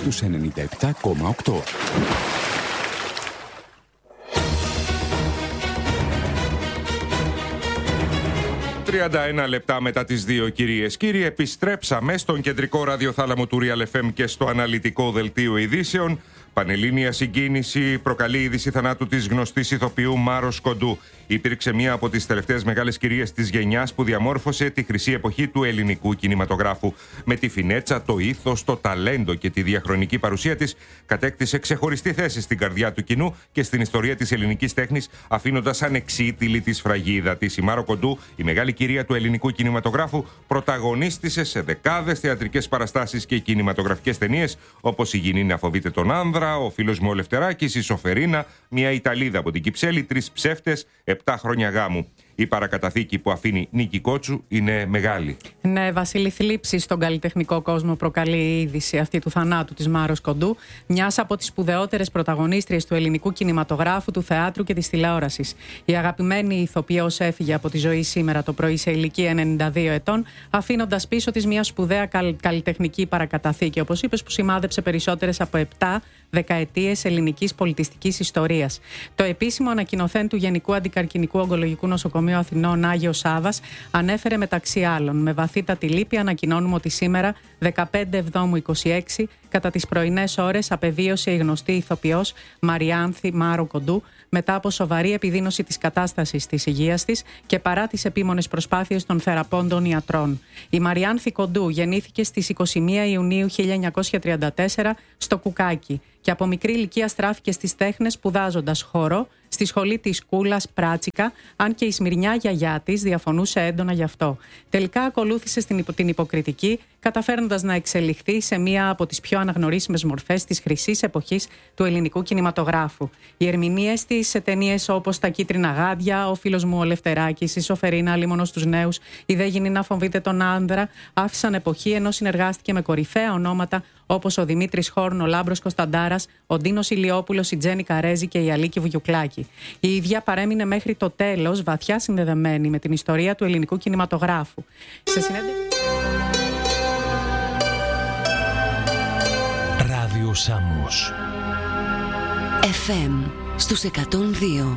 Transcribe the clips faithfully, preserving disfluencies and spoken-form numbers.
στους ενενήντα επτά κόμμα οκτώ. τριάντα ένα λεπτά μετά τις δύο, κυρίες κύριοι, επιστρέψαμε στον κεντρικό ραδιοθάλαμο του Real εφ εμ και στο αναλυτικό δελτίο ειδήσεων. Πανελλήνια συγκίνηση προκαλεί η είδηση θανάτου της γνωστής ηθοποιού Μάρος Κοντού. Υπήρξε μία από τις τελευταίες μεγάλες κυρίες της γενιάς που διαμόρφωσε τη χρυσή εποχή του ελληνικού κινηματογράφου. Με τη φινέτσα, το ήθος, το ταλέντο και τη διαχρονική παρουσία της, κατέκτησε ξεχωριστή θέση στην καρδιά του κοινού και στην ιστορία της ελληνικής τέχνης, αφήνοντας ανεξίτηλη τη σφραγίδα της. Η Μάρο Κοντού, η μεγάλη κυρία του ελληνικού κινηματογράφου, πρωταγωνίστησε σε δεκάδες θεατρικές παραστάσεις και κινηματογραφικές ταινίες, όπως Η Γυνή να φοβείται τον άνδρα, Ο φίλος μου ο Λευτεράκης, Η Σοφερίνα, Μια Ιταλίδα από την Κυψέλη, Τρεις ψεύτες, Επτά χρόνια γάμου. Η παρακαταθήκη που αφήνει Νίκη Κότσου είναι μεγάλη. Ναι, Βασίλη, θλίψη στον καλλιτεχνικό κόσμο προκαλεί η είδηση αυτή του θανάτου της Μάρος Κοντού, μιας από τις σπουδαιότερες πρωταγωνίστριες του ελληνικού κινηματογράφου, του θεάτρου και της τηλεόρασης. Η αγαπημένη ηθοποιός έφυγε από τη ζωή σήμερα το πρωί σε ηλικία ενενήντα δύο ετών, αφήνοντας πίσω της μια σπουδαία καλλιτεχνική παρακαταθήκη, όπως είπες, που σημάδεψε περισσότερες από επτά δεκαετίες ελληνικής πολιτιστικής ιστορίας. Το επίσημο ανακοινωθέν του Γενικού Αντικαρκινικού Ογκολογικού Νοσοκομείου Αθηνών Άγιος Σάββας ανέφερε μεταξύ άλλων: με βαθύτατη λύπη ανακοινώνουμε ότι σήμερα, δεκαπέντε Εβδόμου είκοσι έξι, κατά τις πρωινές ώρες απεβίωσε η γνωστή ηθοποιός Μαριάνθη Μάρο Κοντού, μετά από σοβαρή επιδείνωση της κατάστασης της υγείας της και παρά τις επίμονες προσπάθειες των θεραπώντων ιατρών. Η Μαριάνθη Κοντού γεννήθηκε στις είκοσι μία Ιουνίου χίλια εννιακόσια τριάντα τέσσερα στο Κουκάκι και από μικρή ηλικία στράφηκε στις τέχνες, σπουδάζοντας χώρο στη σχολή της Κούλας Πράτσικα, αν και η Σμυρνιά γιαγιά της διαφωνούσε έντονα γι' αυτό. Τελικά ακολούθησε στην την υποκριτική, καταφέρνοντας να εξελιχθεί σε μία από τις πιο αναγνωρίσιμες μορφές της χρυσής εποχής του ελληνικού κινηματογράφου. Οι ερμηνείες της σε ταινίες όπως Τα Κίτρινα Γάντια, Ο φίλος μου ο Λευτεράκης, Η Σοφερίνα, Λίμωνος στους νέους, Η δε Γυνή να φοβείται τον άνδρα, άφησαν εποχή, ενώ συνεργάστηκε με κορυφαία ονόματα όπως ο Δημήτρης Χόρν, ο Λάμπρος Κωνσταντάρας, ο Ντίνος Ηλιόπουλος, η Τζέννη Καρέζη και η Αλίκη Βουγιουκλάκη. Η ίδια παρέμεινε μέχρι το τέλος βαθιά συνδεδεμένη με την ιστορία του ελληνικού κινηματογράφου. Σε συνέντευξη... Ράδιο Σάμος εφ εμ στους εκατόν δύο.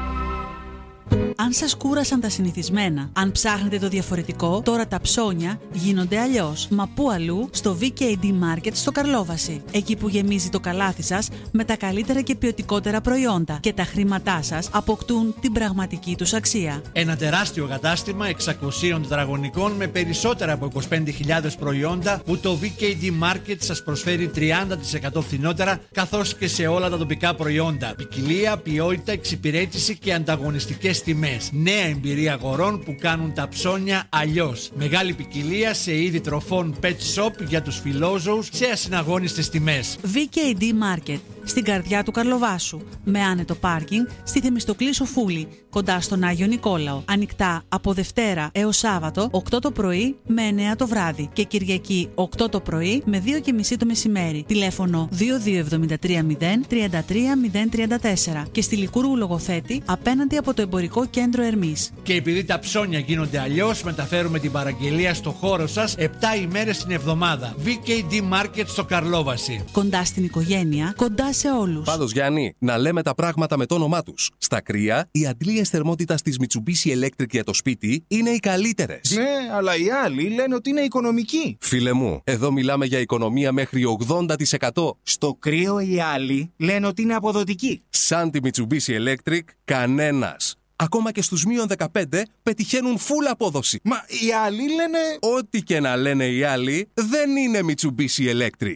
Αν σας κούρασαν τα συνηθισμένα, αν ψάχνετε το διαφορετικό, τώρα τα ψώνια γίνονται αλλιώς. Μα πού αλλού? Στο βι κέι ντι Market στο Καρλόβαση. Εκεί που γεμίζει το καλάθι σας με τα καλύτερα και ποιοτικότερα προϊόντα και τα χρήματά σας αποκτούν την πραγματική τους αξία. Ένα τεράστιο κατάστημα εξακοσίων τετραγωνικών με περισσότερα από είκοσι πέντε χιλιάδες προϊόντα που το βι κέι ντι Market σας προσφέρει τριάντα τοις εκατό φθηνότερα, καθώς και σε όλα τα τοπικά προϊόντα. Ποικιλία, ποιότητα, εξυπηρέτηση και ανταγωνιστικές τιμές. Νέα εμπειρία αγορών που κάνουν τα ψώνια αλλιώς. Μεγάλη ποικιλία σε είδη τροφών pet shop για τους φιλόζωους σε ασυναγώνιστες τιμές. βι κέι ντι Market, στην καρδιά του Καρλοβάσου. Με άνετο πάρκινγκ στη Θεμιστοκλή Σοφούλη, κοντά στον Άγιο Νικόλαο. Ανοιχτά από Δευτέρα έως Σάββατο, οκτώ το πρωί με εννέα το βράδυ. Και Κυριακή, οκτώ το πρωί με δύο και μισή το μεσημέρι. Τηλέφωνο δύο δύο επτά τρία μηδέν τρία τρία μηδέν τρία τέσσερα. Και στη Λικούργου Λογοθέτη, απέναντι από το Εμπορικό Κέντρο Ερμής. Και επειδή τα ψώνια γίνονται αλλιώς, μεταφέρουμε την παραγγελία στο χώρο σας επτά ημέρες την εβδομάδα. βι κέι ντι Market στο Καρλόβαση. Κοντά στην οικογένεια, κοντά σε όλους. Πάντως, Γιάννη, να λέμε τα πράγματα με το όνομά τους. Στα κρύα, οι αντλίες θερμότητας της Mitsubishi Electric για το σπίτι είναι οι καλύτερες. Ναι, αλλά οι άλλοι λένε ότι είναι οικονομικοί. Φίλε μου, εδώ μιλάμε για οικονομία μέχρι ογδόντα τοις εκατό. Στο κρύο οι άλλοι λένε ότι είναι αποδοτικοί. Σαν τη Mitsubishi Electric, κανένας. Ακόμα και στους μείον δεκαπέντε πετυχαίνουν full απόδοση. Μα οι άλλοι λένε... Ό,τι και να λένε οι άλλοι, δεν είναι Mitsubishi Electric.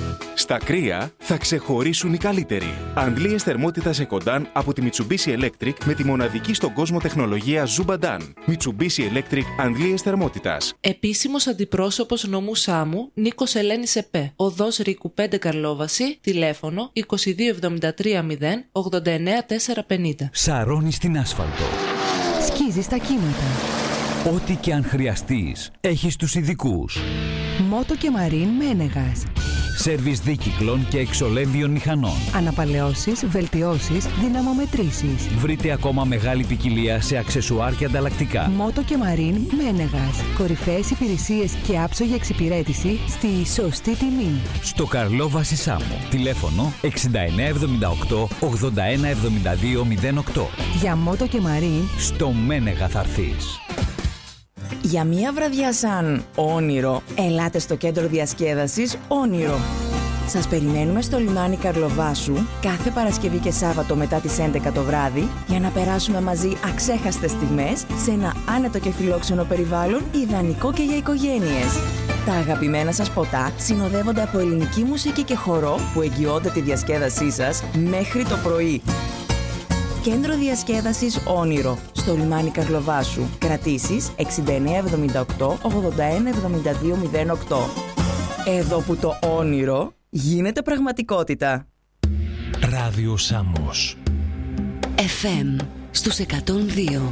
Στα κρύα θα ξεχωρίσουν οι καλύτεροι. Αντλίες θερμότητας Ecodan από τη Mitsubishi Electric με τη μοναδική στον κόσμο τεχνολογία Zubadan. Mitsubishi Electric αντλίες θερμότητας. Επίσημος αντιπρόσωπος νομού Σάμου Νίκος Ελένης ΕΠΕ. Οδός Ρίκου πέντε Καρλόβαση. Τηλέφωνο είκοσι δύο εβδομήντα τρία μηδέν ογδόντα εννέα τετρακόσια πενήντα. Σαρώνει στην άσφαλτο. Σκίζει στα κύματα. Ό,τι και αν χρειαστείς, έχεις τους ειδικούς. Μότο και Μαρίν Μένεγας. Σέρβις δίκυκλων και εξολέμβιων μηχανών. Αναπαλαιώσεις, βελτιώσεις, δυναμομετρήσεις. Βρείτε ακόμα μεγάλη ποικιλία σε αξεσουάρ και ανταλλακτικά. Μότο και Μαρίν Μένεγας. Κορυφαίες υπηρεσίες και άψογη εξυπηρέτηση στη σωστή τιμή. Στο Καρλόβαση Σάμο. Τηλέφωνο εξήντα εννέα εβδομήντα οκτώ ογδόντα ένα εβδομήντα δύο μηδέν οκτώ. Για Μότο και Μαρίν στο Μένεγα θα έρθεις. Για μία βραδιά σαν όνειρο, ελάτε στο κέντρο διασκέδασης Όνειρο. Σας περιμένουμε στο λιμάνι Καρλοβάσου κάθε Παρασκευή και Σάββατο μετά τις έντεκα το βράδυ για να περάσουμε μαζί αξέχαστες στιγμές σε ένα άνετο και φιλόξενο περιβάλλον ιδανικό και για οικογένειες. Τα αγαπημένα σας ποτά συνοδεύονται από ελληνική μουσική και χορό που εγγυώνται τη διασκέδασή σας μέχρι το πρωί. Κέντρο διασκέδασης Όνειρο, στο λιμάνι Καρλοβάσου. Κρατήσεις εξήντα εννέα εβδομήντα οκτώ ογδόντα ένα εβδομήντα δύο μηδέν οκτώ. Εδώ που το όνειρο γίνεται πραγματικότητα. Ράδιο Σάμος. εφ εμ στους εκατόν δύο.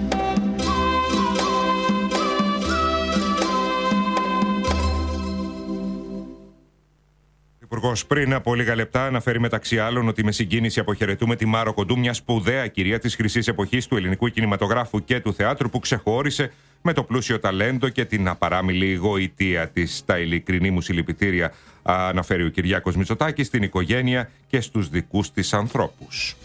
Ο Υπουργός πριν από λίγα λεπτά αναφέρει μεταξύ άλλων ότι με συγκίνηση αποχαιρετούμε τη Μάρο Κοντού, μια σπουδαία κυρία της χρυσής εποχής του ελληνικού κινηματογράφου και του θεάτρου που ξεχώρισε με το πλούσιο ταλέντο και την απαράμιλη γοητεία της. Τα ειλικρινή μου συλληπιτήρια, αναφέρει ο Κυριάκος Μητσοτάκης, στην οικογένεια και στους δικούς της ανθρώπους.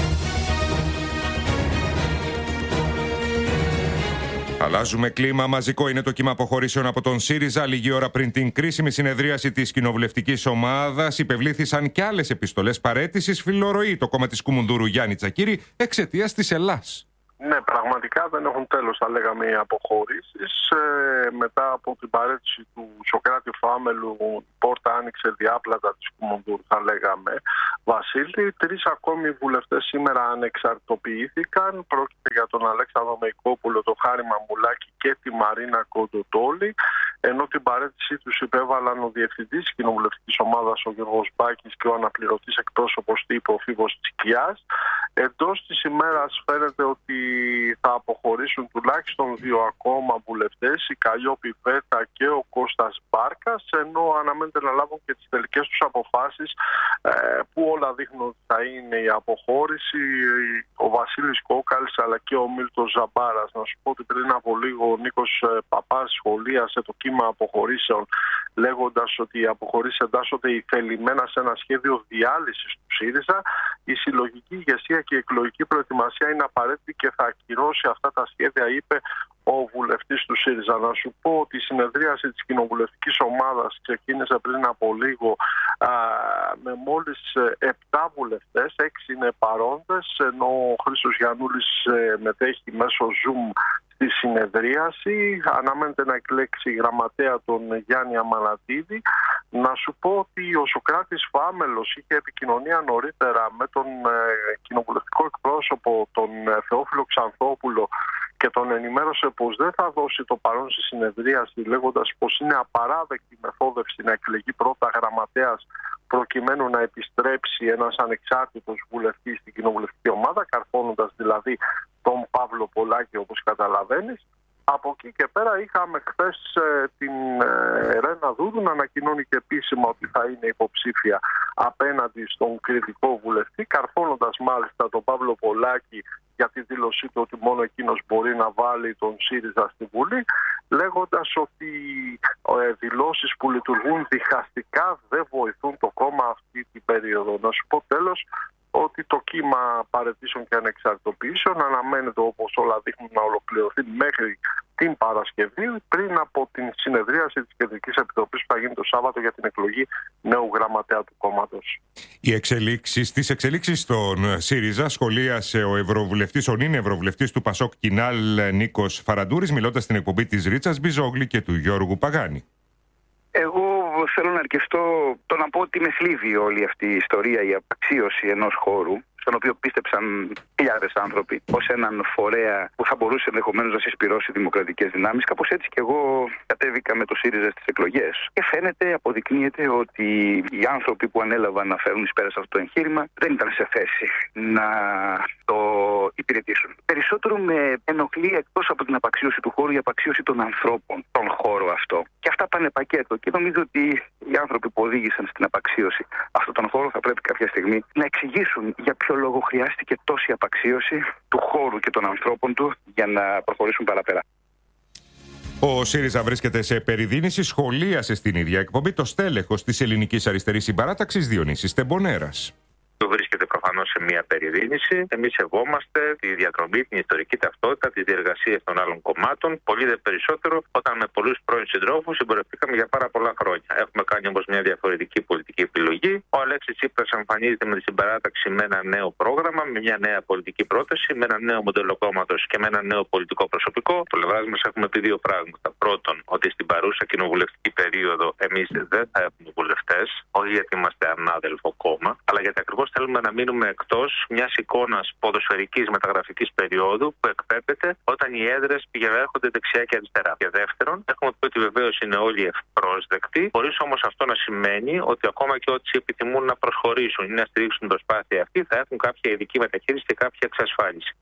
Αλλάζουμε κλίμα. Μαζικό είναι το κύμα αποχωρήσεων από τον ΣΥΡΙΖΑ. Λίγη ώρα πριν την κρίσιμη συνεδρίαση της κοινοβουλευτικής ομάδας, υπευλήθησαν και άλλες επιστολές παραίτησης. Φιλορροεί το κόμμα της Κουμουνδούρου Γιάννη Τσακίρη εξαιτίας της Ελλάς. Ναι, πραγματικά δεν έχουν τέλος, θα λέγαμε, οι αποχωρήσεις. Ε, μετά από την παρέτηση του Σωκράτη Φάμελου, η πόρτα άνοιξε διάπλατα της Κουμουνδούρου, θα λέγαμε. Βασίλη, τρεις ακόμη βουλευτές σήμερα ανεξαρτητοποιήθηκαν. Πρόκειται για τον Αλέξανδρο Μεϊκόπουλο, τον Χάρη Μαμουλάκη και τη Μαρίνα Κοντοτόλη. Ενώ την παρέτησή τους υπέβαλαν ο διευθυντής της κοινοβουλευτικής ομάδας, ο Γιώργος Μπάκης, και ο αναπληρωτής εκπρόσωπος τύπου, ο Φίβος Τσικιάς. Εντός της ημέρας φαίνεται ότι θα αποχωρήσουν τουλάχιστον δύο ακόμα βουλευτές, η Καλλιόπη Βέτα και ο Κώστας Μπάρκας, ενώ αναμένεται να λάβουν και τις τελικές τους αποφάσεις, που όλα δείχνουν ότι θα είναι η αποχώρηση, ο Βασίλης Κόκαλης αλλά και ο Μίλτος Ζαμπάρας. Να σου πω ότι πριν από λίγο ο Νίκος Παπάς σχολίασε το κύμα αποχωρήσεων, λέγοντας ότι οι αποχωρήσεις εντάσσονται ηθελημένα σε ένα σχέδιο διάλυσης του ΣΥΡΙΖΑ. Η συλλογική ηγεσία και η εκλογική προετοιμασία είναι απαραίτητη και θα ακυρώσει αυτά τα σχέδια, είπε ο βουλευτής του ΣΥΡΙΖΑ. Να σου πω ότι η συνεδρίαση της κοινοβουλευτικής ομάδας ξεκίνησε πριν από λίγο α, με μόλις επτά βουλευτές, έξι είναι παρόντες, ενώ ο Χρήστος Γιαννούλης μετέχει μέσω Zoom στη συνεδρίαση. Αναμένεται να εκλέξει γραμματέα τον Γιάννη Αμανατίδη. Να σου πω ότι ο Σωκράτης Φάμελος είχε επικοινωνία νωρίτερα με τον ε, κοινοβουλευτικό εκπρόσωπο, τον ε, Θεόφιλο Ξανθόπουλο, και τον ενημέρωσε πως δεν θα δώσει το παρόν στη συνεδρίαση, λέγοντας πως είναι απαράδεκτη μεθόδευση να εκλεγεί πρώτα γραμματέας προκειμένου να επιστρέψει ένας ανεξάρτητος βουλευτής στην κοινοβουλευτική ομάδα, καρφώνοντας δηλαδή τον Παύλο Πολάκη, όπως καταλαβαίνεις. Από εκεί και πέρα είχαμε χθες ε, την ε, Ρένα Δούδου να ανακοινώνει και επίσημα ότι θα είναι υποψήφια απέναντι στον κριτικό βουλευτή, καρφώνοντας μάλιστα τον Παύλο Πολάκη για τη δήλωσή του ότι μόνο εκείνος μπορεί να βάλει τον ΣΥΡΙΖΑ στη Βουλή, λέγοντας ότι ε, δηλώσεις που λειτουργούν διχαστικά δεν βοηθούν το κόμμα αυτή την περίοδο. Να σου πω τέλος ότι το κύμα παραιτήσεων και ανεξαρτητοποιήσεων αναμένεται, όπως όλα δείχνουν, να ολοκληρωθεί μέχρι την Παρασκευή, πριν από την συνεδρίαση της Κεντρικής Επιτροπής που θα γίνει το Σάββατο για την εκλογή νέου γραμματέα του κόμματος. Οι εξελίξεις, τις εξελίξεις στον ΣΥΡΙΖΑ σχολίασε ο Ευρωβουλευτής, ο νυν Ευρωβουλευτής του Πασόκ Κινάλ Νίκος Φαραντούρης, μιλώντας στην εκπομπή της Ρίτσας Μπιζόγλη και του Γιώργου Παγάνη. Εγώ θέλω να αρκεστώ το να πω ότι με θλίβει όλη αυτή η ιστορία, η απαξίωση ενός χώρου, στον οποίο πίστεψαν χιλιάδες άνθρωποι, ως έναν φορέα που θα μπορούσε ενδεχομένως να συσπυρώσει δημοκρατικές δυνάμεις. Κάπως έτσι και εγώ κατέβηκα με το ΣΥΡΙΖΑ στις εκλογές. Και φαίνεται, αποδεικνύεται ότι οι άνθρωποι που ανέλαβαν να φέρουν εις πέρας αυτό το εγχείρημα δεν ήταν σε θέση να το υπηρετήσουν. Περισσότερο με ενοχλεί, εκτός από την απαξίωση του χώρου, η απαξίωση των ανθρώπων, τον χώρο αυτό. Και αυτά πάνε πακέτο. Και νομίζω ότι οι άνθρωποι που οδήγησαν στην απαξίωση αυτόν τον χώρο θα πρέπει κάποια στιγμή να εξηγήσουν για ποιο λόγο χρειάστηκε τόση απαξίωση του χώρου και των ανθρώπων του για να προχωρήσουν παραπέρα. Ο ΣΥΡΙΖΑ βρίσκεται σε περιδίνηση, σχολίασε στην ίδια εκπομπή το στέλεχος της Ελληνικής Αριστερής Συμπαράταξης Διονύσης Τεμπονέρας. Βρίσκεται προφανώς σε μια περιδίνηση. Εμείς σεβόμαστε τη διαδρομή, την ιστορική ταυτότητα, τις διεργασίες των άλλων κομμάτων. Πολύ δε περισσότερο όταν με πολλούς πρώην συντρόφους συμπορευτήκαμε για πάρα πολλά χρόνια. Έχουμε κάνει όμως μια διαφορετική πολιτική επιλογή. Ο Αλέξης Τσίπρας εμφανίζεται με τη συμπαράταξη με ένα νέο πρόγραμμα, με μια νέα πολιτική πρόταση, με ένα νέο μοντέλο κόμματος και με ένα νέο πολιτικό προσωπικό. Το πλευράς μας έχουμε πει δύο πράγματα. Πρώτον, ότι στην παρούσα κοινοβουλευτική περίοδο εμείς δεν θα έχουμε βουλευτές, όχι γιατί είμαστε ανάδελφο κόμμα, αλλά γιατί ακριβώς θέλουμε να μείνουμε εκτός μιας εικόνας ποδοσφαιρικής μεταγραφικής περίοδου που εκπέμπεται όταν οι έδρες πηγαίνονται δεξιά και αριστερά. Και δεύτερον, έχουμε πει ότι βεβαίως είναι όλοι ευπρόσδεκτοι, χωρίς όμως αυτό να σημαίνει ότι ακόμα και όσοι επιθυμούν να προσχωρήσουν ή να στηρίξουν την προσπάθεια αυτή θα έχουν κάποια ειδική μεταχείριση και κάποια εξασφάλιση.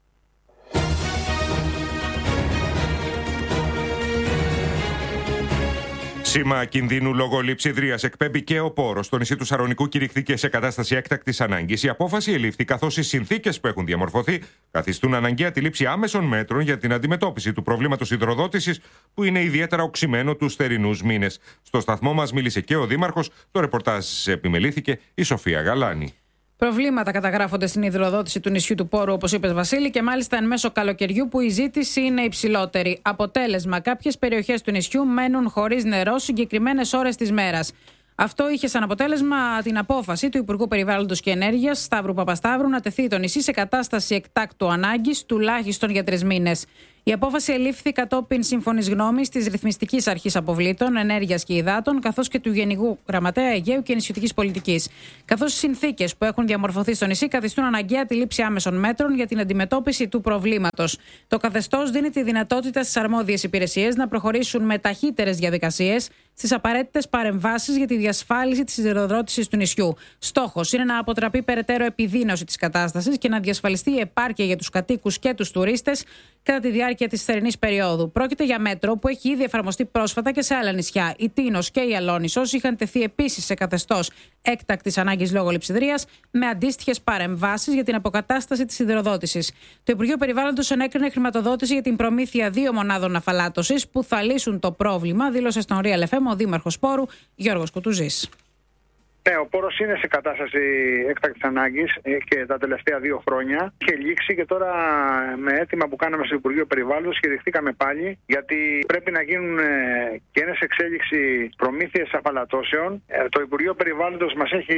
Σήμα κινδύνου λόγω λειψιδρίας εκπέμπει και ο Πόρος. Στο νησί του Σαρονικού κηρυχθήκε σε κατάσταση έκτακτης ανάγκης. Η απόφαση ελήφθη καθώς οι συνθήκες που έχουν διαμορφωθεί καθιστούν αναγκαία τη λήψη άμεσων μέτρων για την αντιμετώπιση του προβλήματος υδροδότησης που είναι ιδιαίτερα οξυμένο τους θερινούς μήνες. Στο σταθμό μας μίλησε και ο Δήμαρχος. Το ρεπορτάζ επιμελήθηκε η Σοφία Γαλάνη. Προβλήματα καταγράφονται στην υδροδότηση του νησιού του Πόρου, όπως είπες Βασίλη, και μάλιστα εν μέσω καλοκαιριού που η ζήτηση είναι υψηλότερη. Αποτέλεσμα, κάποιες περιοχές του νησιού μένουν χωρίς νερό συγκεκριμένες ώρες της μέρας. Αυτό είχε σαν αποτέλεσμα την απόφαση του Υπουργού Περιβάλλοντος και Ενέργειας, Σταύρου Παπασταύρου, να τεθεί το νησί σε κατάσταση εκτάκτου ανάγκης τουλάχιστον για τρεις μήνες. Η απόφαση ελήφθη κατόπιν σύμφωνης γνώμης της Ρυθμιστικής Αρχής Αποβλήτων, Ενέργειας και Υδάτων, καθώς και του Γενικού Γραμματέα Αιγαίου και Νησιωτικής Πολιτικής. Καθώς οι συνθήκες που έχουν διαμορφωθεί στο νησί καθιστούν αναγκαία τη λήψη άμεσων μέτρων για την αντιμετώπιση του προβλήματος. Το καθεστώς δίνει τη δυνατότητα στις αρμόδιες υπηρεσίες να προχωρήσουν με ταχύτερες διαδικασίες στις απαραίτητες παρεμβάσεις για τη διασφάλιση της υδροδότησης του νησιού. Στόχος είναι να αποτραπεί περαιτέρω επιδείνωση της κατάστασης και να διασφαλιστεί η επάρκεια για τους κατοίκους και τους τουρίστες κατά τη διάρκεια της θερινής περίοδου. Πρόκειται για μέτρο που έχει ήδη εφαρμοστεί πρόσφατα και σε άλλα νησιά. Η Τίνος και η Αλόνισσος είχαν τεθεί επίσης σε καθεστώς έκτακτης ανάγκης λόγω λειψιδρίας, με αντίστοιχες παρεμβάσεις για την αποκατάσταση της υδροδότησης. Το Υπουργείο Περιβάλλοντος ενέκρινε χρηματοδότηση για την προμήθεια δύο μονάδων αφαλάτωσης που θα λύσουν το πρόβλημα, δήλωσε στον Real εφ εμ ο Δήμαρχος Πόρου Γιώργος Κουτουζής. Ναι, ο Πόρος είναι σε κατάσταση έκτακτης ανάγκης και τα τελευταία δύο χρόνια. Είχε λήξει και τώρα με αίτημα που κάναμε στο Υπουργείο Περιβάλλοντος χειριστήκαμε πάλι, γιατί πρέπει να γίνουν και είναι σε εξέλιξη προμήθειες αφαλατώσεων. Το Υπουργείο Περιβάλλοντος μας έχει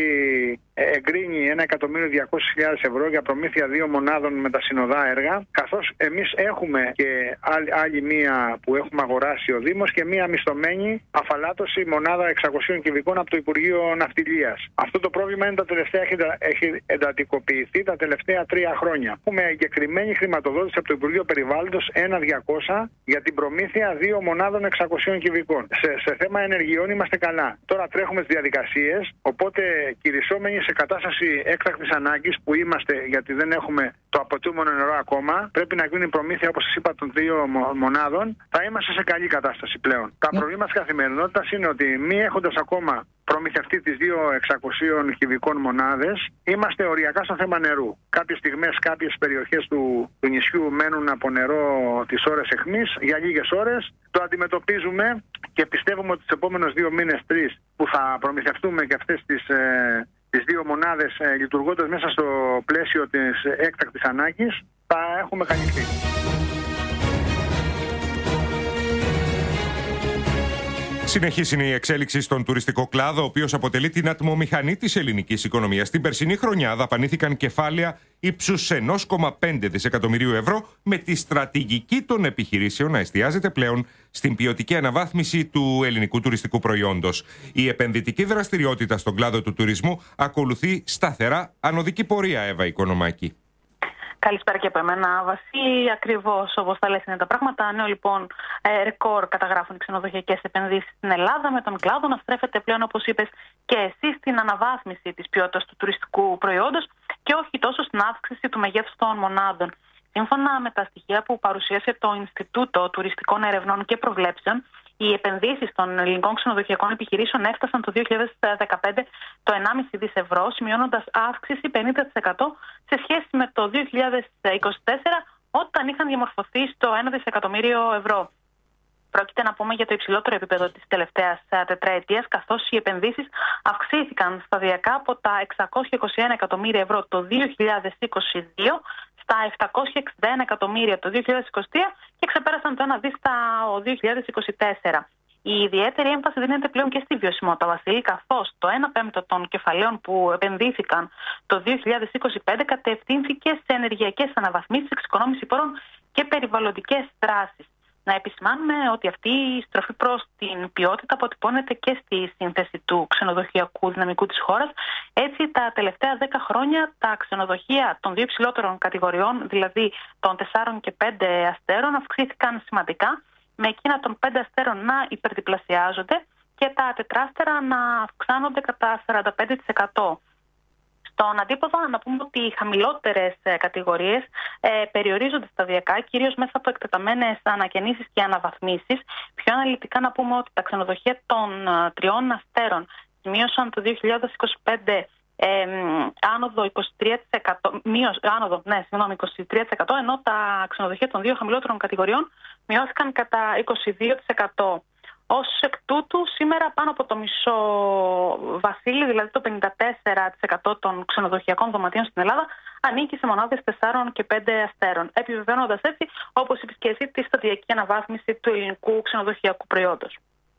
εγκρίνει ένα εκατομμύριο διακόσιες χιλιάδες ευρώ για προμήθεια δύο μονάδων με τα συνοδά έργα, καθώς εμείς έχουμε και άλλη μία που έχουμε αγοράσει ο Δήμος και μία μισθωμένη αφαλάτωση μονάδα εξακοσίων κυβικών από το Υπουργείο Ναυτιλίας. Αυτό το πρόβλημα είναι τα τελευταία, έχει εντατικοποιηθεί τα τελευταία τρία χρόνια. Έχουμε εγκεκριμένη χρηματοδότηση από το Υπουργείο Περιβάλλοντος ένα διακόσια για την προμήθεια δύο μονάδων εξακοσίων κυβικών. Σε, σε θέμα ενεργειών είμαστε καλά. Τώρα τρέχουμε τις διαδικασίες, οπότε κηρυσσόμενοι σε κατάσταση έκτακτης ανάγκης που είμαστε, γιατί δεν έχουμε το απαιτούμενο νερό ακόμα, πρέπει να γίνει προμήθεια, όπως σας είπα, των δύο μονάδων. Θα είμαστε σε καλή κατάσταση πλέον. Τα προβλήματα της καθημερινότητας είναι ότι μη έχοντας ακόμα προμηθευτεί τις δύο εξακοσίων κυβικών μονάδες, είμαστε οριακά στο θέμα νερού. Κάποιες στιγμές, κάποιες περιοχές του, του νησιού μένουν από νερό τις ώρες αιχμής για λίγες ώρες. Το αντιμετωπίζουμε και πιστεύουμε ότι τους επόμενους δύο μήνες, τρεις, που θα προμηθευτούμε και αυτές τις, ε, τις δύο μονάδες ε, λειτουργώντας μέσα στο πλαίσιο της έκτακτης ανάγκης, θα έχουμε καλυφθεί. Συνεχής είναι η εξέλιξη στον τουριστικό κλάδο, ο οποίος αποτελεί την ατμομηχανή της ελληνικής οικονομίας. Την περσινή χρονιά δαπανήθηκαν κεφάλαια ύψους ενός κόμμα πέντε δισεκατομμυρίου ευρώ, με τη στρατηγική των επιχειρήσεων να εστιάζεται πλέον στην ποιοτική αναβάθμιση του ελληνικού τουριστικού προϊόντος. Η επενδυτική δραστηριότητα στον κλάδο του τουρισμού ακολουθεί σταθερά ανωδική πορεία, Εύα Οικονομάκη. Καλησπέρα και από εμένα, Βασίλη. Ακριβώς όπως τα λες είναι τα πράγματα. Νέο λοιπόν ρεκόρ καταγράφουν οι ξενοδοχειακές επενδύσεις στην Ελλάδα, με τον κλάδο να στρέφεται πλέον, όπως είπες και εσύ, στην αναβάθμιση της ποιότητας του τουριστικού προϊόντος και όχι τόσο στην αύξηση του μεγέθους των μονάδων. Σύμφωνα με τα στοιχεία που παρουσίασε το Ινστιτούτο Τουριστικών Ερευνών και Προβλέψεων, Οι επενδύσεις των ελληνικών ξενοδοχειακών επιχειρήσεων έφτασαν το δύο χιλιάδες δεκαπέντε το ενάμιση δισεκατομμύρια ευρώ, σημειώνοντας αύξηση πενήντα τοις εκατό σε σχέση με το δύο χιλιάδες είκοσι τέσσερα, όταν είχαν διαμορφωθεί στο ένα δισεκατομμύριο ευρώ. Πρόκειται να πούμε για το υψηλότερο επίπεδο της τελευταίας τετραετίας, καθώς οι επενδύσεις αυξήθηκαν σταδιακά από τα εξακόσια είκοσι ένα εκατομμύρια ευρώ το δύο χιλιάδες είκοσι δύο στα επτακόσια εξήντα ένα εκατομμύρια το δύο χιλιάδες είκοσι τρία και ξεπέρασαν το ένα δισεκατομμύριο το δύο χιλιάδες είκοσι τέσσερα. Η ιδιαίτερη έμφαση δίνεται πλέον και στη βιωσιμότητα, Βασίλη, καθώς το ένα πέμπτο των κεφαλαίων που επενδύθηκαν το δύο χιλιάδες είκοσι πέντε κατευθύνθηκε σε ενεργειακές αναβαθμίσεις, εξοικονόμηση πόρων και περιβαλλοντικές δράσεις. Να επισημάνουμε ότι αυτή η στροφή προς την ποιότητα αποτυπώνεται και στη σύνθεση του ξενοδοχειακού δυναμικού της χώρας. Έτσι, τα τελευταία δέκα χρόνια τα ξενοδοχεία των δύο υψηλότερων κατηγοριών, δηλαδή των τεσσάρων και πέντε αστέρων, αυξήθηκαν σημαντικά, με εκείνα των πέντε αστέρων να υπερδιπλασιάζονται και τα τετράστερα να αυξάνονται κατά σαράντα πέντε τοις εκατό. Στον αντίποδα, να πούμε ότι οι χαμηλότερες κατηγορίες ε, περιορίζονται σταδιακά, κυρίως μέσα από εκτεταμένες ανακαινήσεις και αναβαθμίσεις. Πιο αναλυτικά, να πούμε ότι τα ξενοδοχεία των ε, τριών αστέρων σημείωσαν το δύο χιλιάδες είκοσι πέντε ε, άνοδο, είκοσι τρία τοις εκατό, μείωση, άνοδο ναι, συγγνώμη, είκοσι τρία τοις εκατό, ενώ τα ξενοδοχεία των δύο χαμηλότερων κατηγοριών μειώθηκαν κατά είκοσι δύο τοις εκατό. Ως εκ τούτου, σήμερα πάνω από το μισό, Βασίλη, δηλαδή το πενήντα τέσσερα τοις εκατό των ξενοδοχειακών δωματίων στην Ελλάδα, ανήκει σε μονάδες τεσσάρων και πέντε αστέρων, επιβεβαιώνοντας έτσι, όπως είπες και εσύ, τη σταδιακή αναβάθμιση του ελληνικού ξενοδοχειακού προϊόντος.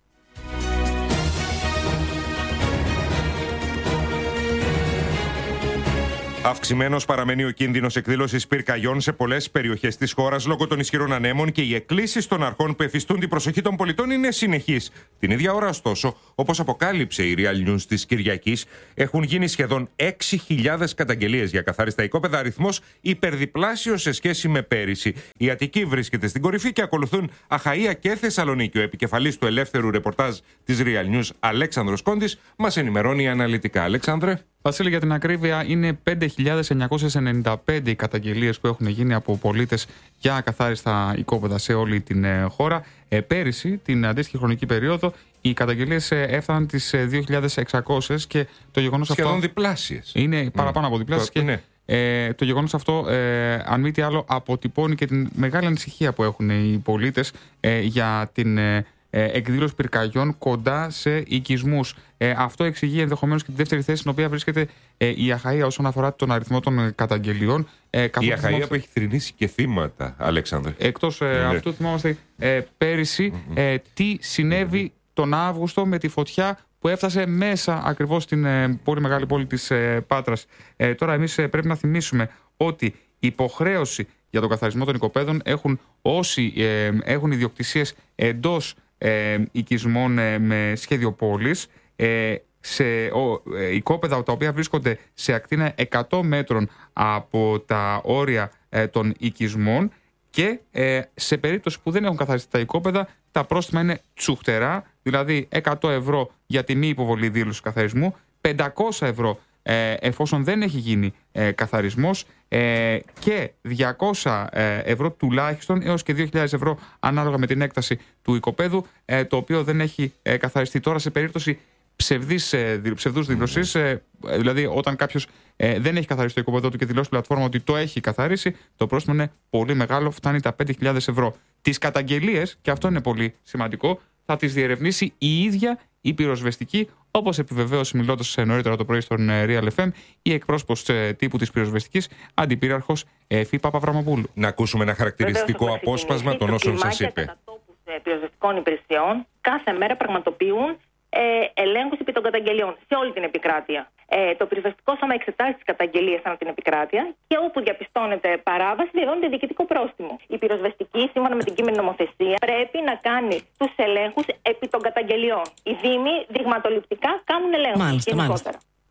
Αυξημένος παραμένει ο κίνδυνος εκδήλωσης πυρκαγιών σε πολλές περιοχές της χώρας λόγω των ισχυρών ανέμων και οι εκκλήσεις των αρχών που εφιστούν την προσοχή των πολιτών είναι συνεχείς. Την ίδια ώρα, ωστόσο, όπως αποκάλυψε η Real News της Κυριακής, έχουν γίνει σχεδόν έξι χιλιάδες καταγγελίες για καθάριστα οικόπεδα, αριθμός υπερδιπλάσιος σε σχέση με πέρυσι. Η Αττική βρίσκεται στην κορυφή και ακολουθούν Αχαΐα και Θεσσαλονίκη. Ο επικεφαλής του ελεύθερου ρεπορτάζ της Real News, Αλέξανδρος Κόντης, μας ενημερώνει αναλυτικά. Αλέξανδρε. Βασίλη, για την ακρίβεια, είναι πέντε χιλιάδες εννιακόσιες ενενήντα πέντε οι καταγγελίες που έχουν γίνει από πολίτες για ακαθάριστα οικόπεδα σε όλη την ε, χώρα. Ε, πέρυσι, την αντίστοιχη χρονική περίοδο, οι καταγγελίες ε, έφταναν τις ε, δύο χιλιάδες εξακόσιες και το γεγονός αυτό. Σχεδόν διπλάσιες. Είναι παραπάνω mm. από διπλάσιες. Και, ναι. ε, το γεγονός αυτό, ε, αν μη τι άλλο, αποτυπώνει και την μεγάλη ανησυχία που έχουν οι πολίτες ε, για την. Ε, εκδήλωση πυρκαγιών κοντά σε οικισμούς. Ε, αυτό εξηγεί ενδεχομένως και τη δεύτερη θέση στην οποία βρίσκεται ε, η Αχαΐα όσον αφορά τον αριθμό των καταγγελιών. Ε, η Αχαΐα θυμόμαστε... που έχει θρηνήσει και θύματα, Αλέξανδρε. Εκτός ε, ναι. αυτού, θυμόμαστε ε, πέρυσι mm-hmm. ε, τι συνέβη mm-hmm. τον Αύγουστο με τη φωτιά που έφτασε μέσα ακριβώς στην ε, πολύ μεγάλη πόλη της ε, Πάτρας. Ε, τώρα εμείς ε, πρέπει να θυμίσουμε ότι υποχρέωση για τον καθαρισμό των οικοπαίδων έχουν όσοι ε, έχουν ιδιοκτησίες εντός Ε, οικισμών ε, με σχέδιο πόλης, ε, σε ο, ε, οικόπεδα τα οποία βρίσκονται σε ακτίνα εκατό μέτρων από τα όρια ε, των οικισμών και ε, σε περίπτωση που δεν έχουν καθαριστεί τα οικόπεδα, τα πρόστιμα είναι τσουχτερά, δηλαδή εκατό ευρώ για τη μη υποβολή δήλωσης καθαρισμού, πεντακόσια ευρώ ε, εφόσον δεν έχει γίνει ε, καθαρισμός ε, και διακόσια ευρώ τουλάχιστον έως και δύο χιλιάδες ευρώ ανάλογα με την έκταση του οικοπαίδου, ε, το οποίο δεν έχει ε, καθαριστεί. Τώρα σε περίπτωση ψευδής, ε, ψευδούς δήλωσης, ε, δηλαδή όταν κάποιος ε, δεν έχει καθαρίσει το οικοπαίδο του και δηλώσει πλατφόρμα ότι το έχει καθαρίσει, το πρόστιμο είναι πολύ μεγάλο, φτάνει τα πέντε χιλιάδες ευρώ. Τις καταγγελίες, και αυτό είναι πολύ σημαντικό, θα τις διερευνήσει η ίδια η πυροσβεστική, όπως επιβεβαίωσε μιλώντας νωρίτερα το πρωί στον Real εφ εμ η εκπρόσωπος τύπου της πυροσβεστικής, αντιπύραρχος Εφη Παπαβραμοπούλου. Να ακούσουμε ένα χαρακτηριστικό απόσπασμα των όσων σας είπε. Τα τόπους πυροσβεστικών υπηρεσιών κάθε μέρα πραγματοποιούν ε, ελέγχους επί των καταγγελιών σε όλη την επικράτεια. Ε, το πυροσβεστικό σώμα εξετάζει τις καταγγελίες ανά την επικράτεια και όπου διαπιστώνεται παράβαση, διαδώνεται διοικητικό πρόστιμο. Η πυροσβεστική, σύμφωνα με την κείμενη νομοθεσία, πρέπει να κάνει τους ελέγχους επί των καταγγελιών. Οι δήμοι δειγματοληπτικά κάνουν ελέγχους. Μάλιστα, μάλιστα.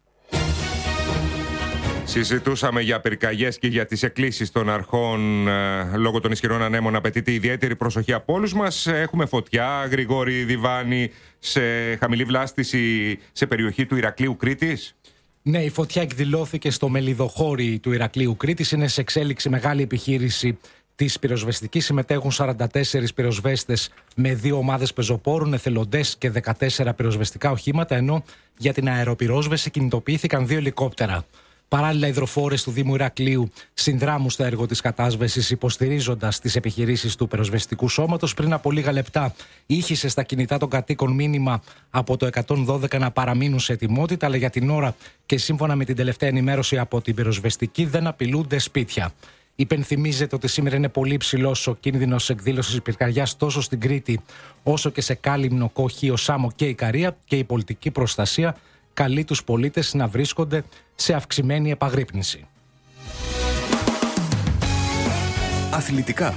Συζητούσαμε για πυρκαγιές και για τις εκκλήσεις των αρχών ε, λόγω των ισχυρών ανέμων. Απαιτείται ιδιαίτερη προσοχή από όλους μας. Έχουμε φωτιά, Γρηγόρη Διβάνη, σε χαμηλή βλάστηση σε περιοχή του Ηρακλείου Κρήτης. Ναι, η φωτιά εκδηλώθηκε στο Μελιδοχώρι του Ηρακλείου Κρήτης. Είναι σε εξέλιξη μεγάλη επιχείρηση της πυροσβεστικής συμμετέχουν σαράντα τέσσερις πυροσβέστες με δύο ομάδες πεζοπόρων, εθελοντές και δεκατέσσερα πυροσβεστικά οχήματα, ενώ για την αεροπυρόσβεση κινητοποιήθηκαν δύο ελικόπτερα. Παράλληλα, οι υδροφόρες του Δήμου Ηρακλείου συνδράμουν στο έργο της κατάσβεσης, υποστηρίζοντας τις επιχειρήσεις του πυροσβεστικού σώματος. Πριν από λίγα λεπτά, ήχησε στα κινητά των κατοίκων μήνυμα από το εκατόν δώδεκα να παραμείνουν σε ετοιμότητα, αλλά για την ώρα και σύμφωνα με την τελευταία ενημέρωση από την πυροσβεστική, δεν απειλούνται σπίτια. Υπενθυμίζεται ότι σήμερα είναι πολύ υψηλός ο κίνδυνος εκδήλωσης πυρκαγιάς τόσο στην Κρήτη όσο και σε Κάλυμνο, Κοχείο, Σάμο και Ικαρία, και η πολιτική προστασία καλεί τους πολίτες να βρίσκονται σε αυξημένη επαγρύπνηση. Αθλητικά.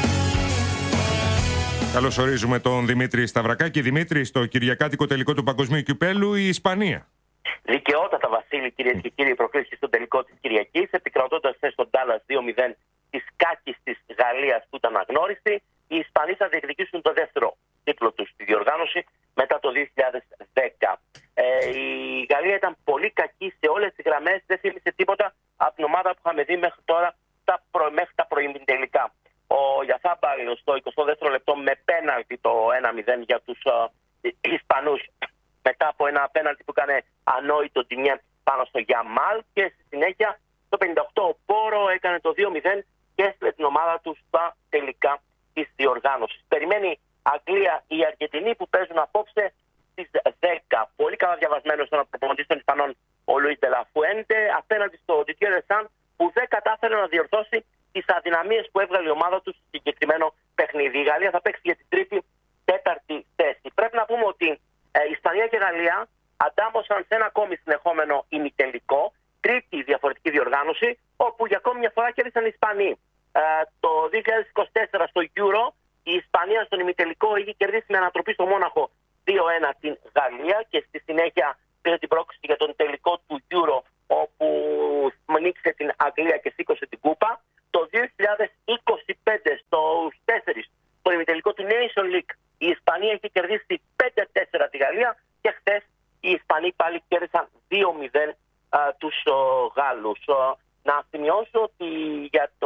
Καλωσορίζουμε τον Δημήτρη Σταυρακάκη. Δημήτρη, στο κυριακάτικο τελικό του Παγκοσμίου Κυπέλλου η Ισπανία. Δικαιότατα, Βασίλη, κυρίες και κύριοι, προκλήσει στον τελικό της Κυριακής, επικρατώντας στον Ντάλλας δύο μηδέν της κάκης της Γαλλίας που ήταν αγνώριστη. Οι Ισπανοί θα διεκδικήσουν το δεύτερο τίτλο τους στη διοργάνωση μετά το δύο χιλιάδες δέκα. Ε, η Γαλλία ήταν πολύ κακή σε όλες τις γραμμές, δεν θύμισε τίποτα από την ομάδα που είχαμε δει μέχρι τώρα τα προ, μέχρι τα προημιτελικά. Ο Γιαθάμπαλ στο εικοστό δεύτερο λεπτό με πέναλτι το ένα μηδέν για τους uh, Ισπανούς, μετά από ένα πέναλτι που έκανε ανόητο Ντινιέ πάνω στο Γιαμάλ, και στη συνέχεια το πενήντα οκτώ ο Πόρο έκανε το δύο μηδέν και έστειλε την ομάδα του στα τελικά της διοργάνωσης. Περιμένει Αγγλία ή Αργεντινή που παίζουν απόψε στις δέκα. Πολύ καλά διαβασμένος στον προπονητή των Ισπανών ο Λουίς Ντελαφουέντε απέναντι στο Ντιτιέ Δεσάν, που δεν κατάφερε να διορθώσει τις αδυναμίες που έβγαλε η ομάδα του στο συγκεκριμένο παιχνίδι. Η Γαλλία θα παίξει για την τρίτη τέταρτη θέση. Πρέπει να πούμε ότι ε, η Ισπανία και η Γαλλία αντάμωσαν σε ένα ακόμη συνεχόμενο ημιτελικό, τρίτη διαφορετική διοργάνωση, όπου για ακόμη μια φορά κέρδισαν οι Ισπανοί. Ε, το δύο χιλιάδες είκοσι τέσσερα στο Euro η Ισπανία στον ημιτελικό είχε κερδίσει με ανατροπή στο Μόναχο δύο ένα την Γαλλία και στη συνέχεια πήρε την πρόκληση για τον τελικό του Euro, όπου νίκησε την Αγγλία και σήκωσε την κούπα. Το δύο χιλιάδες είκοσι πέντε στους τέσσερις στον ημιτελικό του Nation League η Ισπανία είχε κερδίσει πέντε τέσσερα τη Γαλλία και χθες οι Ισπανοί πάλι κέρδισαν δύο μηδέν α, τους ο, Γάλλους. Ο, να σημειώσω ότι για το,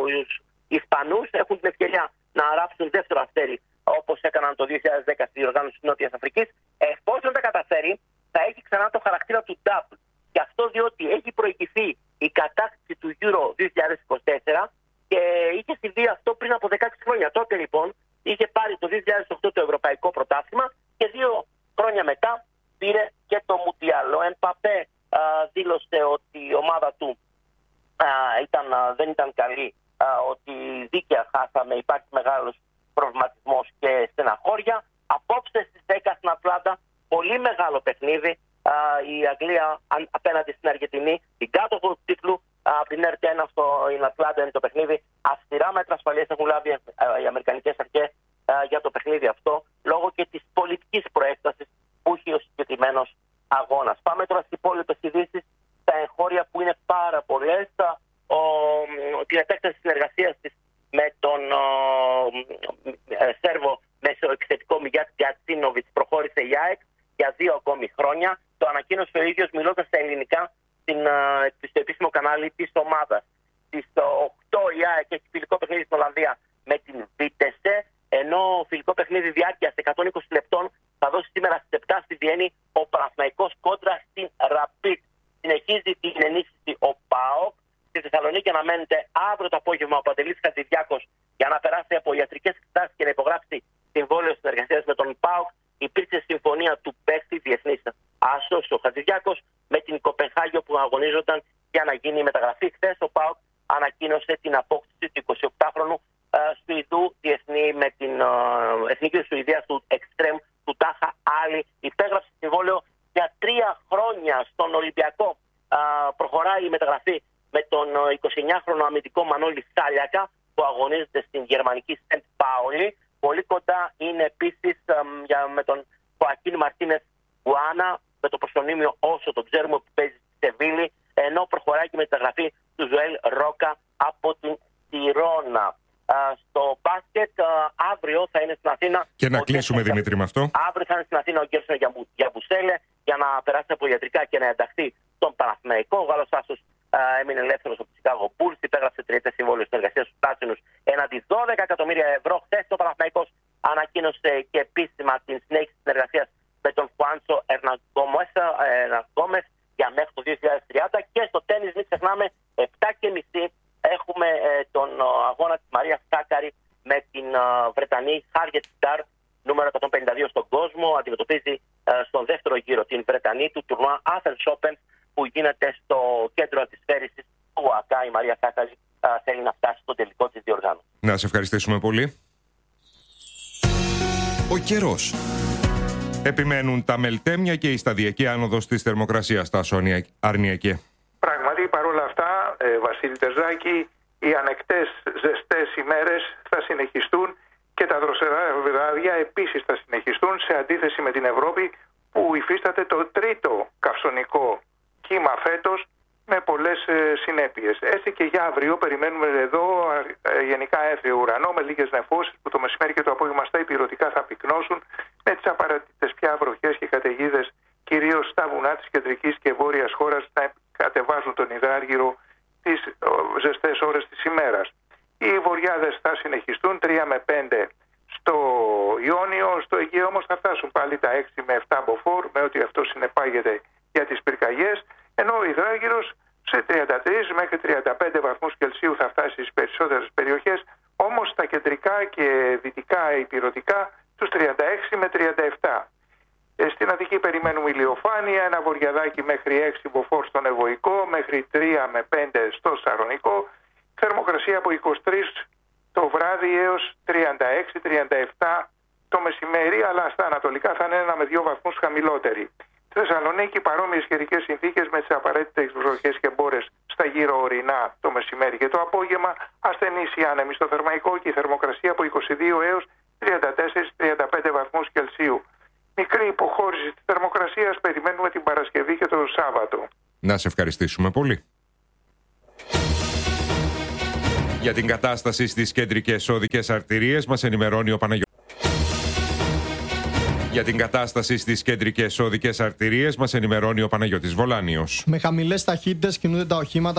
οι Ισπανούς έχουν την ευκαιρία να ράψουν δεύτερο αστέρι, όπως έκαναν το δύο χιλιάδες δέκα στη διοργάνωση της Νότιας Αφρικής. Εφόσον τα καταφέρει, θα έχει ξανά το χαρακτήρα του double. Και αυτό διότι έχει προηγηθεί η κατάκτηση του Euro δύο χιλιάδες είκοσι τέσσερα και είχε συμβεί αυτό πριν από δεκαέξι χρόνια. Τότε λοιπόν είχε πάρει το δύο χιλιάδες οκτώ το Ευρωπαϊκό Πρωτάθλημα και δύο χρόνια μετά πήρε και το Μουντιάλ. Ο Εμπαπέ α, δήλωσε ότι η ομάδα του α, ήταν, α, δεν ήταν καλή, α, ότι δίκαια χάσαμε, υπάρχει μεγάλος προβληματισμός και στεναχώρια. Απόψε στις δέκα στην Ατλάντα, πολύ μεγάλο παιχνίδι. Η Αγγλία απέναντι στην Αργεντινή, την κάτοχο του τίτλου από την Ερτ ένα στο Ατλάντα είναι το παιχνίδι. Αυστηρά μέτρα ασφαλείας έχουν λάβει οι αμερικανικές αρχές για το παιχνίδι αυτό, λόγω και της πολιτικής προέκτασης που έχει ο συγκεκριμένος αγώνας. Πάμε τώρα στις υπόλοιπες ειδήσεις, τα εγχώρια που είναι πάρα πολλές. Την επέκταση συνεργασίας της με τον ο, Σέρβο μεσοεπιθετικό Μιγιάτ Γκατσίνοβιτς προχώρησε η ΑΕΚ για δύο ακόμη χρόνια. Το ανακοίνωσε ο ίδιος μιλώντας στα ελληνικά στην, στο επίσημο κανάλι της ομάδας. Στις οκτώ η ΑΕΚ έχει φιλικό παιχνίδι στην Ολλανδία με την Βίτεσε, ενώ φιλικό παιχνίδι διάρκειας εκατόν είκοσι λεπτών θα δώσει σήμερα στις επτά στη Βιέννη ο Παναθηναϊκός κόντρα στην Rapid. Συνεχίζει την ενίσχυση ο ΠΑΟΚ. Στη Θεσσαλονίκη αναμένεται αύριο το απόγευμα ο Παντελής Χατζηδιάκος για να περάσει από ιατρικές εξετάσεις και να υπογράψει συμβόλαιο συνεργασίας με τον ΠΑΟΚ. Υπήρξε συμφωνία του παίκτη διεθνής άσος ο Χατζηδιάκος με την Κοπενχάγιο που αγωνίζονταν για να γίνει η μεταγραφή. Χθες ο ΠΑΟΚ ανακοίνωσε την απόκτηση του εικοσιοκτάχρονου ε, Σουηδού διεθνή με την ε, εθνική της Σουηδίας του Εκστρέμ του Τάχα Άλλη. Υπέγραψε συμβόλαιο για τρία χρόνια στον Ολυμπιακό. Ε, προχωράει η μεταγραφή με τον εικοσιεννιάχρονο αμυντικό Μανώλη Σάλιακα που αγωνίζεται στην γερμανική Σεντ Πάολη. Πολύ κοντά είναι επίσης με τον Χωακίν Μαρτίνες Γουάνα, με το προσωνύμιο όσο τον ξέρουμε που παίζει στη Σεβίλη, ενώ προχωράει και με τη μεταγραφή του Ζωέλ Ρόκα από την Τιρόνα. Στο μπάσκετ αύριο θα είναι στην Αθήνα. Και να κλείσουμε, Δημήτρη, με αυτό. Αύριο θα είναι στην Αθήνα ο Γκέρσον Γιαμπουσέλε για να περάσει από ιατρικά και να ενταχθεί στον Παναθηναϊκό. Ο Γάλλος άσος έμεινε ελεύθερος από το Chicago Bulls, υπέγραψε τριετές συμβόλαιο συνεργασίας στους πράσινους σκηνή του τουρνουά Athens Open που γίνεται στο κέντρο αντισφαίρησης του ΟΑΚΑ. Η Μαρία Σάκαζη θέλει να φτάσει στο τελικό της διοργάνωσης. Να σε ευχαριστήσουμε πολύ. Ο καιρός. Επιμένουν τα μελτέμια και η σταδιακή άνοδος της θερμοκρασίας, Τάσο Αρνιακέ. Πράγματι, παρόλα αυτά, ε, Βασίλη Τερζάκη, οι ανεκτές ζεστές ημέρες θα συνεχιστούν και τα δροσερά βράδια επίσης θα συνεχιστούν, σε αντίθεση με την Ευρώπη που υφίσταται το τρίτο καυσονικό κύμα φέτος με πολλές ε, συνέπειες. Έτσι και για αύριο περιμένουμε εδώ ε, γενικά έθριο ουρανό με λίγες νεφώσεις που το μεσημέρι και το απόγευμα στα ηπειρωτικά θα πυκνώσουν, με τις απαραίτητες πια βροχές και καταιγίδες κυρίως στα βουνά της κεντρικής και βόρειας χώρας να κατεβάζουν τον υδράργυρο τις ζεστές ώρες της ημέρας. Οι βοριάδες θα συνεχιστούν τρία με πέντε στο Ιόνιο, στο Αιγαίο όμως θα φτάσουν πάλι τα έξι με επτά μποφόρ με ό,τι αυτό συνεπάγεται για τις πυρκαγιές, ενώ ο υδράργυρος σε τριάντα τρία μέχρι τριάντα πέντε βαθμούς Κελσίου θα φτάσει στις περισσότερες περιοχές, όμως στα κεντρικά και δυτικά ηπειρωτικά τους τριάντα έξι με τριάντα επτά. Στην Αττική περιμένουμε ηλιοφάνεια, ένα βοριαδάκι μέχρι έξι μποφόρ στον Ευωικό, μέχρι τρία με πέντε στο Σαρονικό, θερμοκρασία από είκοσι τρία το βράδυ έως τριάντα έξι τριάντα επτά το μεσημέρι, αλλά στα ανατολικά θα είναι ένα με δύο βαθμούς χαμηλότερη. Στη Θεσσαλονίκη παρόμοιες καιρικές συνθήκες με τις απαραίτητες βροχές και μπόρες στα γύρω ορεινά το μεσημέρι και το απόγευμα, ασθενείς οι άνεμοι στο Θερμαϊκό και η θερμοκρασία από είκοσι δύο έως τριάντα τέσσερα τριάντα πέντε βαθμούς Κελσίου. Μικρή υποχώρηση της θερμοκρασίας περιμένουμε την Παρασκευή και το Σάββατο. Να σε ευχαριστήσουμε πολύ. Για την κατάσταση στις κεντρικές οδικές αρτηρίες μας ενημερώνει ο Παναγιώτης. Για την κατάσταση στις κεντρικές οδικές αρτηρίες μας ενημερώνει ο Παναγιώτης Βολάνιος. Με χαμηλές ταχύτητες κινούνται τα οχήματα